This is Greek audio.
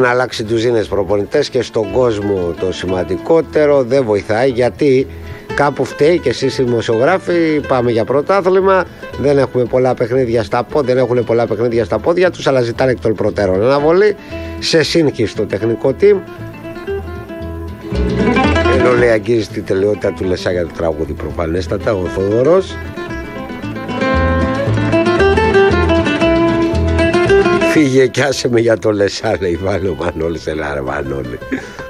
να αλλάξει τουζίνες προπονητές και στον κόσμο το σημαντικότερο δεν βοηθάει, γιατί κάπου φταίει και εσείς οι δημοσιογράφοι. Πάμε για πρωτάθλημα, δεν έχουν πολλά παιχνίδια στα πόδια τους, αλλά ζητάνε εκ των προτέρων αναβολή, σε σύγχυση το τεχνικό team, ενώ λέει αγγίζει τη τελειότητα του Λεσά για το τραγούδι προφανέστατα ο Θοδωρός. Φύγε κι άσε με για το Λεσά, λέει, βάλε ο Μανώλης. Έλα ρε Μανώλη.